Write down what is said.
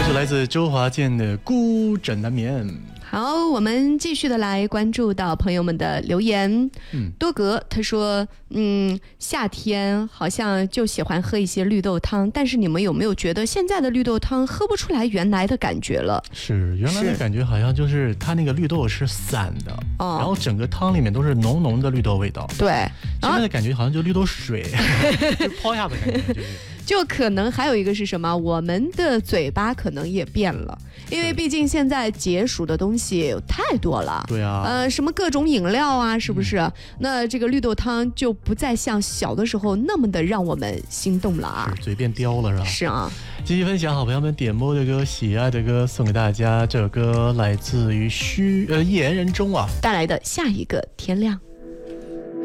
是来自周华健的《孤枕难眠》。 好，我们继续的来关注到朋友们的留言。多格他说，夏天好像就喜欢喝一些绿豆汤，但是你们有没有觉得现在的绿豆汤喝不出来原来的感觉了？ 是，原来的感觉好像就是它那个绿豆是散的，然后整个汤里面都是浓浓的绿豆味道。 对， 现在的感觉好像就绿豆水，就泡下的感觉就是。 就可能还有一个是什么？我们的嘴巴可能也变了，因为毕竟现在解暑的东西太多了。 对啊， 什么各种饮料啊，是不是？那这个绿豆汤就不再像小的时候那么的让我们心动了啊， 嘴变刁了是吧？ 是啊。 继续分享好朋友们点播的歌，喜爱的歌送给大家。这首歌来自于夜人中啊带来的下一个天亮。